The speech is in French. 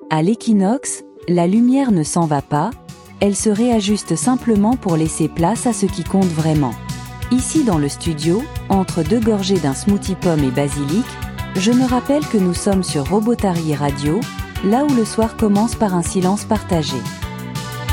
À l'équinoxe, la lumière ne s'en va pas, elle se réajuste simplement pour laisser place à ce qui compte vraiment. Ici dans le studio, entre 2 gorgées d'un smoothie pomme et basilic, je me rappelle que nous sommes sur Robotari Radio, là où le soir commence par un silence partagé.